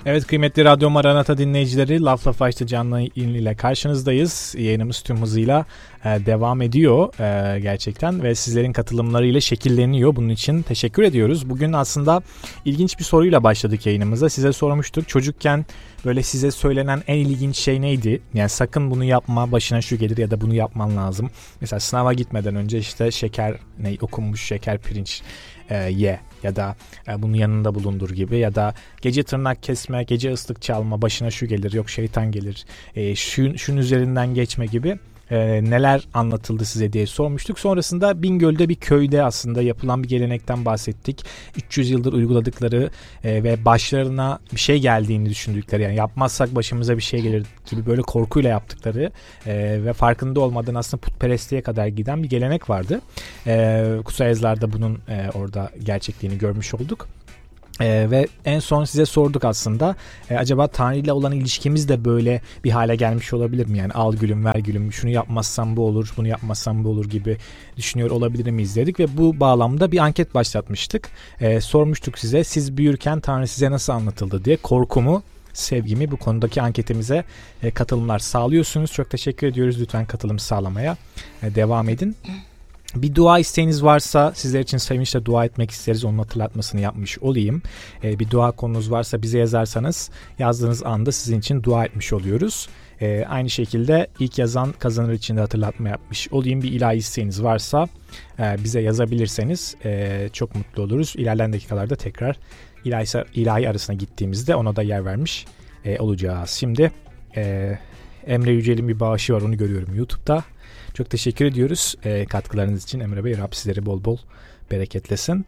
Evet, kıymetli Radyo Maranata dinleyicileri, Laf Laf Açtı canlı yayın ile karşınızdayız. Yayınımız tüm hızıyla devam ediyor gerçekten ve sizlerin katılımlarıyla şekilleniyor. Bunun için teşekkür ediyoruz. Bugün aslında ilginç bir soruyla başladık yayınımıza. Size sormuştuk, çocukken böyle size söylenen en ilginç şey neydi? Yani sakın bunu yapma, başına şu gelir ya da bunu yapman lazım. Mesela sınava gitmeden önce işte şeker, okunmuş şeker pirinç ye ya da bunun yanında bulundur gibi, ya da gece tırnak kesme, gece ıslık çalma, başına şu gelir, yok şeytan gelir, şunun üzerinden geçme gibi neler anlatıldı size diye sormuştuk. Sonrasında Bingöl'de bir köyde aslında yapılan bir gelenekten bahsettik. 300 yıldır uyguladıkları ve başlarına bir şey geldiğini düşündükleri, yani yapmazsak başımıza bir şey gelir gibi böyle korkuyla yaptıkları ve farkında olmadan aslında putperestliğe kadar giden bir gelenek vardı. Kutsal Yazılar'da bunun orada gerçekliğini görmüş olduk. Ve en son size sorduk aslında, acaba Tanrı ile olan ilişkimiz de böyle bir hale gelmiş olabilir mi? Yani al gülüm ver gülüm, şunu yapmazsam bu olur, bunu yapmazsam bu olur gibi düşünüyor olabilir miyiz dedik ve bu bağlamda bir anket başlatmıştık. Sormuştuk size, siz büyürken Tanrı size nasıl anlatıldı diye. Korkumu, sevgimi, bu konudaki anketimize katılımlar sağlıyorsunuz. Çok teşekkür ediyoruz. Lütfen katılım sağlamaya devam edin. Bir dua isteğiniz varsa sizler için sevinçle dua etmek isteriz. Onun hatırlatmasını yapmış olayım. Bir dua konunuz varsa bize yazarsanız yazdığınız anda sizin için dua etmiş oluyoruz. Aynı şekilde ilk yazan kazanır için de hatırlatma yapmış olayım. Bir ilahi isteğiniz varsa bize yazabilirseniz çok mutlu oluruz. İlerleyen dakikalarda tekrar ilahi arasına gittiğimizde ona da yer vermiş olacağız. Şimdi Emre Yücel'in bir bağışı var, onu görüyorum YouTube'da. Çok teşekkür ediyoruz katkılarınız için Emre Bey. Rab sizleri bol bol bereketlesin.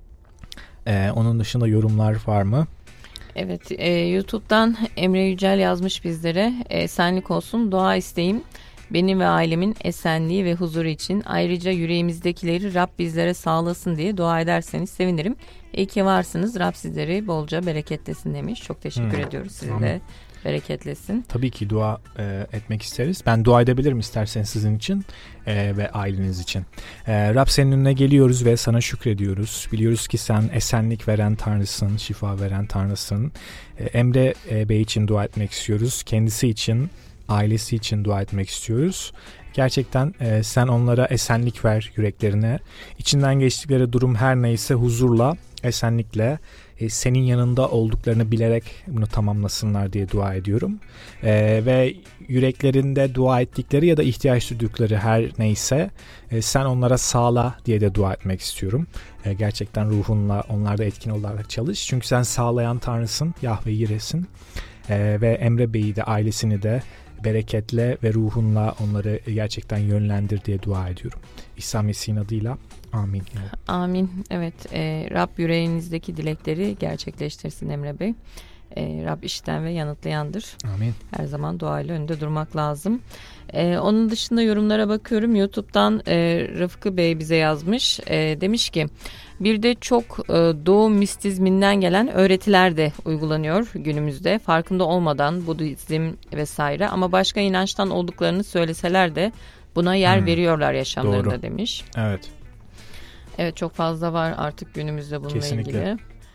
Onun dışında yorumlar var mı? Evet, YouTube'dan Emre Yücel yazmış bizlere. Esenlik olsun, dua isteğim benim ve ailemin esenliği ve huzuru için. Ayrıca yüreğimizdekileri Rab bizlere sağlasın diye dua ederseniz sevinirim. İyi ki varsınız. Rab sizleri bolca bereketlesin demiş. Çok teşekkür ediyoruz size de. Bereketlesin. Tabii ki dua etmek isteriz. Ben dua edebilirim isterseniz sizin için ve aileniz için. Rab, senin önüne geliyoruz ve sana şükrediyoruz. Biliyoruz ki sen esenlik veren Tanrısın, şifa veren Tanrısın. Emre Bey için dua etmek istiyoruz. Kendisi için, ailesi için dua etmek istiyoruz. Gerçekten sen onlara esenlik ver yüreklerine. İçinden geçtikleri durum her neyse huzurla, esenlikle, senin yanında olduklarını bilerek bunu tamamlasınlar diye dua ediyorum. Ve yüreklerinde dua ettikleri ya da ihtiyaç duydukları her neyse sen onlara sağla diye de dua etmek istiyorum. Gerçekten ruhunla onlarda etkin olarak çalış. Çünkü sen sağlayan Tanrısın, Yahve Yire'sin. Ve Emre Bey'i de ailesini de bereketle ve ruhunla onları gerçekten yönlendir diye dua ediyorum. İsa Mesih'in adıyla. Amin. Evet. Amin. Evet. Rab yüreğinizdeki dilekleri gerçekleştirsin Emre Bey. Rab işten ve yanıtlayandır. Amin. Her zaman duayla önünde durmak lazım. Onun dışında yorumlara bakıyorum. YouTube'dan Rıfkı Bey bize yazmış. Demiş ki bir de çok doğu mistizminden gelen öğretiler de uygulanıyor günümüzde. Farkında olmadan Budizm vesaire, ama başka inançtan olduklarını söyleseler de buna yer veriyorlar yaşamlarında. Doğru. Demiş. Evet. Evet, çok fazla var artık günümüzde bununla Kesinlikle.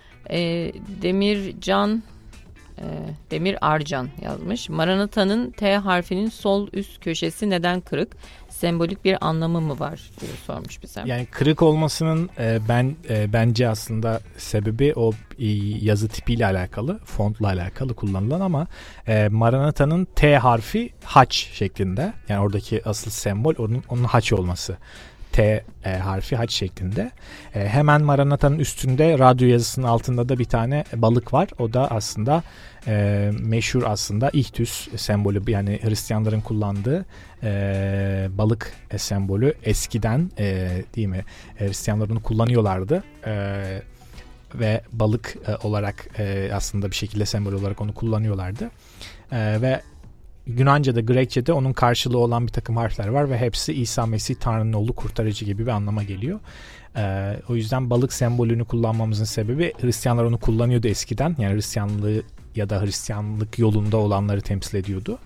ilgili. Demir Arcan yazmış. Maranata'nın T harfinin sol üst köşesi neden kırık? Sembolik bir anlamı mı var diye sormuş bize. Yani kırık olmasının bence aslında sebebi o yazı tipiyle alakalı, fontla alakalı kullanılan, ama Maranata'nın T harfi haç şeklinde. Yani oradaki asıl sembol onun haç olması. T harfi haç şeklinde. Hemen Maranata'nın üstünde, radyo yazısının altında da bir tane balık var. O da aslında meşhur aslında İhtüs sembolü, yani Hristiyanların kullandığı balık sembolü eskiden, değil mi? Hristiyanlar onu kullanıyorlardı. Ve balık olarak aslında bir şekilde sembol olarak onu kullanıyorlardı. Ve Yunanca'da, Grekçe'de onun karşılığı olan bir takım harfler var ve hepsi İsa Mesih, Tanrı'nın oğlu, kurtarıcı gibi bir anlama geliyor. O yüzden balık sembolünü kullanmamızın sebebi, Hristiyanlar onu kullanıyordu eskiden. Yani Hristiyanlığı ya da Hristiyanlık yolunda olanları temsil ediyordu.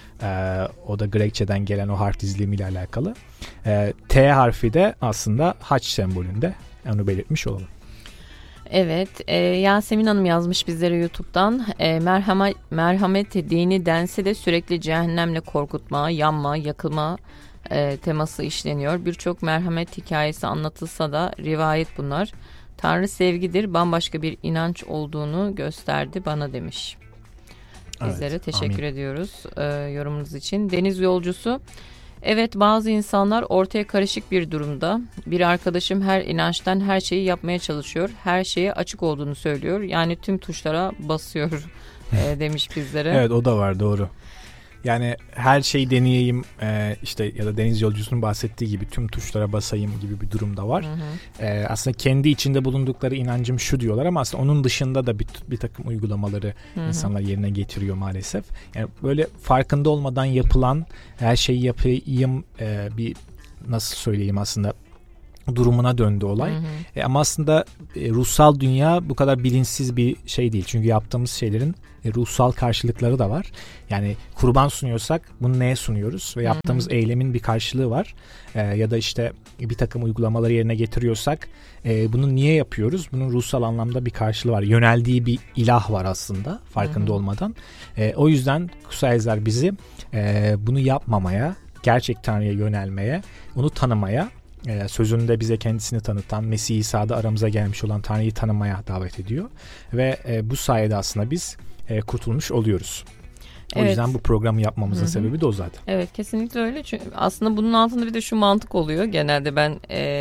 O da Grekçe'den gelen o harf dizilimiyle alakalı. T harfi de aslında haç sembolünde. Onu belirtmiş olalım. Evet, Yasemin Hanım yazmış bizlere YouTube'dan. Merhamet dini dense de sürekli cehennemle korkutma, yanma, yakılma teması işleniyor. Birçok merhamet hikayesi anlatılsa da rivayet bunlar. Tanrı sevgidir, bambaşka bir inanç olduğunu gösterdi bana demiş. Bizlere Evet, teşekkür amin. ediyoruz yorumunuz için. Deniz yolcusu. Evet, bazı insanlar ortaya karışık bir durumda. Bir arkadaşım her inançtan her şeyi yapmaya çalışıyor. Her şeye açık olduğunu söylüyor. Yani tüm tuşlara basıyor demiş bizlere. Evet, o da var, doğru. Yani her şeyi deneyeyim işte ya da deniz yolcusunun bahsettiği gibi tüm tuşlara basayım gibi bir durum da var. Aslında kendi içinde bulundukları inancım şu diyorlar ama aslında onun dışında da bir takım uygulamaları insanlar yerine getiriyor maalesef. Yani böyle farkında olmadan yapılan her şeyi yapayım bir nasıl söyleyeyim aslında durumuna döndü olay. Ama aslında ruhsal dünya bu kadar bilinçsiz bir şey değil. Çünkü yaptığımız şeylerin ruhsal karşılıkları da var. Yani kurban sunuyorsak bunu neye sunuyoruz? Ve yaptığımız eylemin bir karşılığı var. Ya da işte bir takım uygulamaları yerine getiriyorsak bunu niye yapıyoruz? Bunun ruhsal anlamda bir karşılığı var. Yöneldiği bir ilah var aslında farkında olmadan. O yüzden Kutsal Yazılar bizi bunu yapmamaya, gerçek Tanrı'ya yönelmeye, onu tanımaya, sözünde bize kendisini tanıtan Mesih İsa'da aramıza gelmiş olan Tanrı'yı tanımaya davet ediyor. Ve bu sayede aslında biz kurtulmuş oluyoruz. O yüzden bu programı yapmamızın sebebi de o zaten. Evet, kesinlikle öyle. Çünkü aslında bunun altında bir de şu mantık oluyor. Genelde ben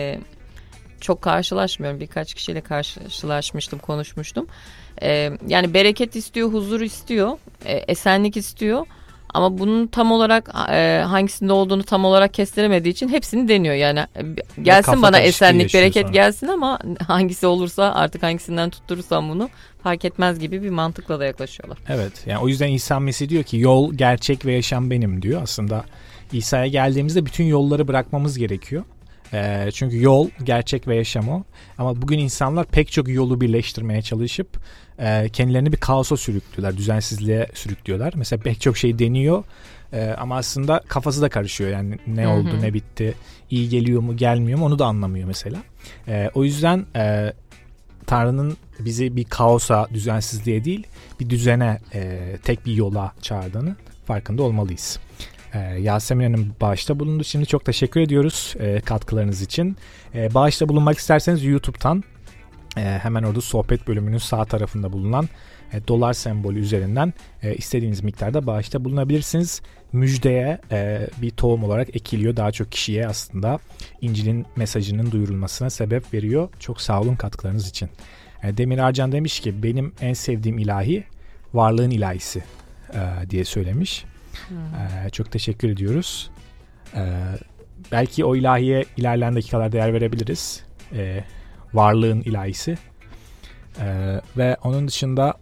çok karşılaşmıyorum. Birkaç kişiyle karşılaşmıştım, konuşmuştum. Yani bereket istiyor, huzur istiyor, esenlik istiyor. Ama bunun tam olarak hangisinde olduğunu tam olarak kestiremediği için hepsini deniyor. Yani gelsin bana esenlik, bereket sonra gelsin ama hangisi olursa artık hangisinden tutturursam bunu fark etmez gibi bir mantıkla da yaklaşıyorlar. Evet, yani o yüzden İsa Mesih diyor ki yol, gerçek ve yaşam benim diyor. Aslında İsa'ya geldiğimizde bütün yolları bırakmamız gerekiyor. Çünkü yol, gerçek ve yaşam o. Ama bugün insanlar pek çok yolu birleştirmeye çalışıp kendilerini bir kaosa sürüklüyorlar, düzensizliğe sürüklüyorlar. Mesela pek çok şey deniyor ama aslında kafası da karışıyor. Yani ne oldu, ne bitti, iyi geliyor mu, gelmiyor mu onu da anlamıyor mesela. O yüzden Tanrı'nın bizi bir kaosa, düzensizliğe değil, bir düzene, tek bir yola çağırdığını farkında olmalıyız. Yasemin Hanım bağışta bulundu. Şimdi çok teşekkür ediyoruz katkılarınız için. Bağışta bulunmak isterseniz YouTube'dan hemen orada sohbet bölümünün sağ tarafında bulunan dolar sembolü üzerinden istediğiniz miktarda bağışta bulunabilirsiniz. Müjdeye bir tohum olarak ekiliyor. Daha çok kişiye aslında İncil'in mesajının duyurulmasına sebep veriyor. Çok sağ olun katkılarınız için. Demir Arcan demiş ki benim en sevdiğim ilahi varlığın ilahisi diye söylemiş. Çok teşekkür ediyoruz. Belki o ilahiye ilerleyen dakikalarda değer verebiliriz. Varlığın ilahisi. Ve onun dışında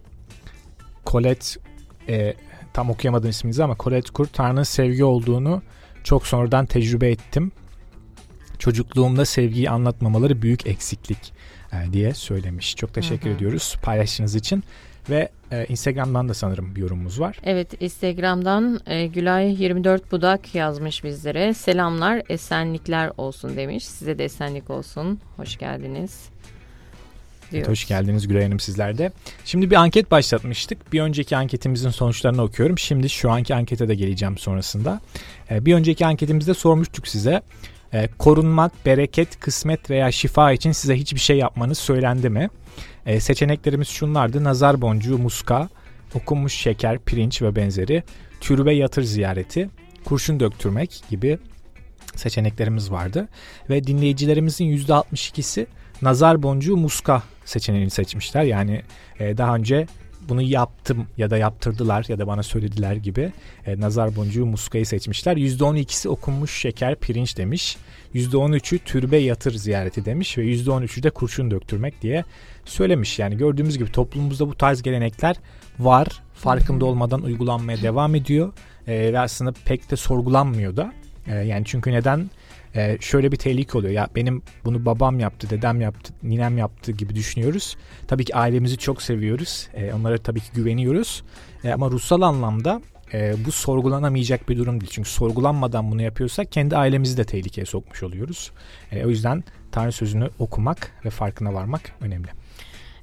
Colette, tam okuyamadım isminizi ama Colette Kurt, Tanrı'nın sevgi olduğunu çok sonradan tecrübe ettim. Çocukluğumda sevgiyi anlatmamaları büyük eksiklik diye söylemiş. Çok teşekkür ediyoruz paylaştığınız için. Ve Instagram'dan da sanırım bir yorumumuz var. Evet, Instagram'dan Gülay 24 Budak yazmış bizlere. Selamlar, esenlikler olsun demiş. Size de esenlik olsun. Hoş geldiniz. Evet, hoş geldiniz Gülay Hanım sizler de. Şimdi bir anket başlatmıştık. Bir önceki anketimizin sonuçlarını okuyorum. Şimdi şu anki ankete de geleceğim sonrasında. Bir önceki anketimizde sormuştuk size. Korunmak, bereket, kısmet veya şifa için size hiçbir şey yapmanız söylendi mi? Seçeneklerimiz şunlardı: nazar boncuğu, muska, okunmuş şeker, pirinç ve benzeri, türbe yatır ziyareti, kurşun döktürmek gibi seçeneklerimiz vardı. Ve dinleyicilerimizin %62'si nazar boncuğu, muska seçeneğini seçmişler. Yani daha önce bunu yaptım ya da yaptırdılar ya da bana söylediler gibi nazar boncuğu, muskayı seçmişler. %12'si okunmuş şeker, pirinç demiş. %13'ü türbe yatır ziyareti demiş ve %13'ü de kurşun döktürmek diye söylemiş. Yani gördüğümüz gibi toplumumuzda bu tarz gelenekler var. Farkında olmadan uygulanmaya devam ediyor. Ve aslında pek de sorgulanmıyor da. Yani çünkü neden? Şöyle bir tehlike oluyor. Ya benim bunu babam yaptı, dedem yaptı, ninem yaptı gibi düşünüyoruz. Tabii ki ailemizi çok seviyoruz. Onlara tabii ki güveniyoruz. Ama ruhsal anlamda bu sorgulanamayacak bir durum değil. Çünkü sorgulanmadan bunu yapıyorsak kendi ailemizi de tehlikeye sokmuş oluyoruz. O yüzden Tanrı sözünü okumak ve farkına varmak önemli.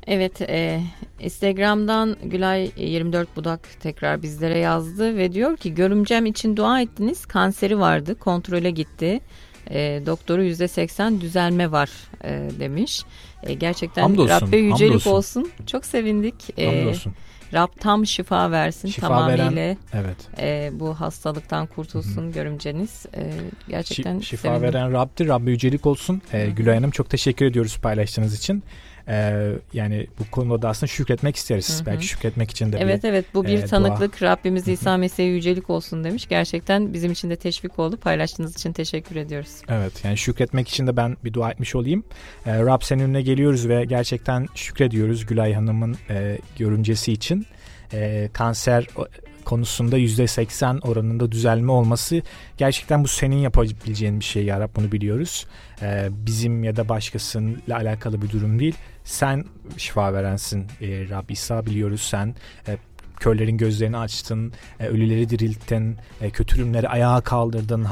Evet, Instagram'dan Gülay 24 Budak tekrar bizlere yazdı ve diyor ki görümcem için dua ettiniz, kanseri vardı, kontrole gitti, doktoru %80 düzelme var demiş. Gerçekten Hamdolsun, Rabbe yücelik hamdolsun. olsun, çok sevindik. Hamdolsun. Rab tam şifa versin, Şifa tamamıyla veren, evet. bu hastalıktan kurtulsun görümceniz. Gerçekten Şifa sevindim. veren Rab'dir. Rabbe yücelik olsun. Gülay Hanım, çok teşekkür ediyoruz paylaştığınız için. Yani bu konuda da aslında şükretmek isteriz. Belki şükretmek için de Evet, bu bir dua. tanıklık. Rabbimiz İsa Mesih'e yücelik olsun demiş. Gerçekten bizim için de teşvik oldu. Paylaştığınız için teşekkür ediyoruz. Evet, yani şükretmek için de ben bir dua etmiş olayım. Rab senin önüne geliyoruz ve gerçekten şükrediyoruz Gülay Hanım'ın görümcesi için. Kanser konusunda %80 oranında düzelme olması, gerçekten bu senin yapabileceğin bir şey ya Rab, bunu biliyoruz. Bizim ya da başkasıyla alakalı bir durum değil. Sen şifa verensin Rab İsa, biliyoruz sen. Körlerin gözlerini açtın, ölüleri dirilttin, kötü durumları ayağa kaldırdın.